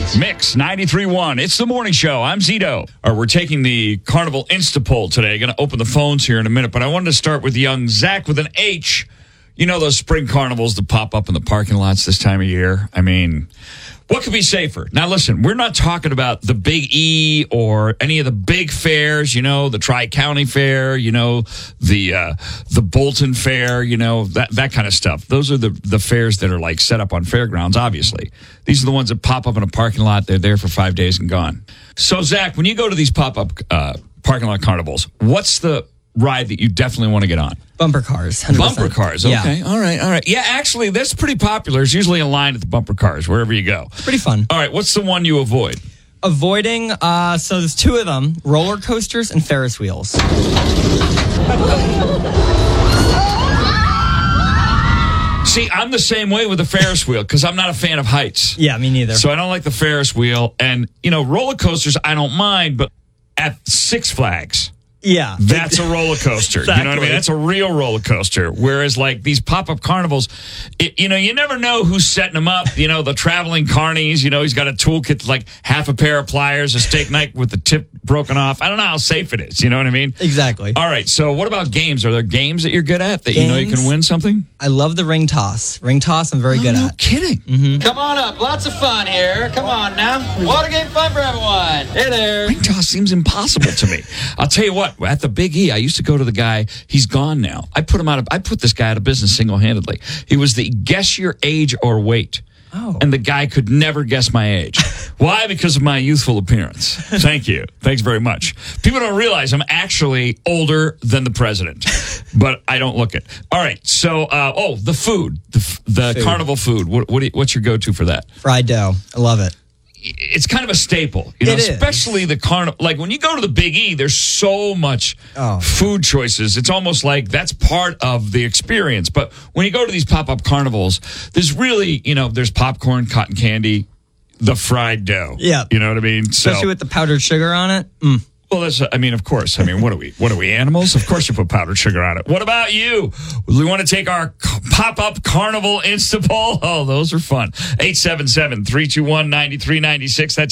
Mix 93.1. It's the morning show. I'm Zito. We're taking the Carnival Instapoll today. Going to open the phones here in a minute, but I wanted to start with young Zach with an H. You know those spring carnivals that pop up in the parking lots this time of year? I mean, what could be safer? Now, listen, we're not talking about the Big E or any of the big fairs, you know, the Tri-County Fair, you know, the Bolton Fair, you know, that kind of stuff. Those are the fairs that are like set up on fairgrounds, obviously. These are the ones that pop up in a parking lot. They're there for 5 days and gone. So, Zach, when you go to these pop-up parking lot carnivals, what's the ride that you definitely want to get on? Bumper cars. 100%. Bumper cars, okay. Yeah. All right. Yeah, actually, that's pretty popular. It's usually in line at the bumper cars, wherever you go. It's pretty fun. All right, what's the one you avoid? Avoiding, so there's two of them, roller coasters and Ferris wheels. See, I'm the same way with the Ferris wheel because I'm not a fan of heights. Yeah, me neither. So I don't like the Ferris wheel. And, you know, roller coasters, I don't mind, but at Six Flags... Yeah. That's a roller coaster. Exactly. You know what I mean? That's a real roller coaster. Whereas, like, these pop-up carnivals, you know, you never know who's setting them up. You know, the traveling carnies, you know, he's got a toolkit, like half a pair of pliers, a steak knife with the tip broken off. I don't know how safe it is. You know what I mean? Exactly. All right. So what about games? Are there games that you're good at that you know you can win something? I love the ring toss. Ring toss, I'm very good No at. kidding. Mm-hmm. Come on up. Lots of fun here. Come on now. Water game fun for everyone. Hey there. Ring toss seems impossible to me. I'll tell you what, at the Big E, I used to go to the guy. He's gone now. I put this guy out of business single-handedly. He was the guess your age or weight. Oh. And the guy could never guess my age. Why? Because of my youthful appearance. Thank you. Thanks very much. People don't realize I'm actually older than the president, but I don't look it. All right. So, the food, the food. Carnival food. What's your go-to for that? Fried dough. I love it. It's kind of a staple, you know, especially the carnival. Like when you go to the Big E, there's so much food choices. It's almost like that's part of the experience. But when you go to these pop-up carnivals, there's really, you know, there's popcorn, cotton candy, the fried dough. Yeah. You know what I mean? Especially with the powdered sugar on it. Well, of course. I mean, what are we, animals? Of course you put powdered sugar on it. What about you? We want to take our pop-up carnival Instapoll? Oh, those are fun. 877-321-9396. That's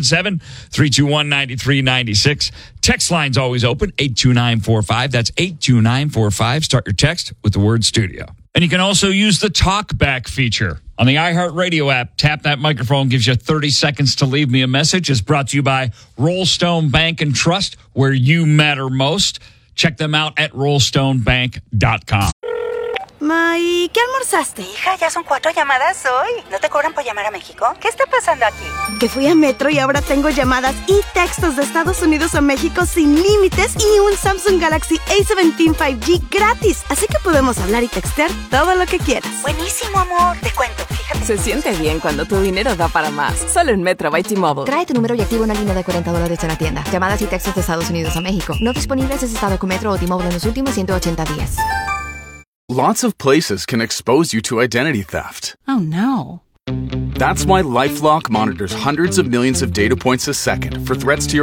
877-321-9396. Text line's always open, 82945. That's 82945. Start your text with the word studio. And you can also use the talkback feature on the iHeartRadio app. Tap that microphone, gives you 30 seconds to leave me a message. It's brought to you by Rollstone Bank and Trust, where you matter most. Check them out at rollstonebank.com. May, ¿qué almorzaste? Hija, ya son 4 llamadas hoy. ¿No te cobran por llamar a México? ¿Qué está pasando aquí? Que fui a Metro y ahora tengo llamadas y textos de Estados Unidos a México sin límites y un Samsung Galaxy A17 5G gratis. Así que podemos hablar y textear todo lo que quieras. Buenísimo, amor. Te cuento, fíjate. Se siente bien cuando tu dinero da para más. Solo en Metro by T-Mobile. Trae tu número y activa una línea de $40 en la tienda. Llamadas y textos de Estados Unidos a México. No disponibles en estado con Metro o T-Mobile en los últimos 180 días. Lots of places can expose you to identity theft. Oh, no. That's why LifeLock monitors hundreds of millions of data points a second for threats to your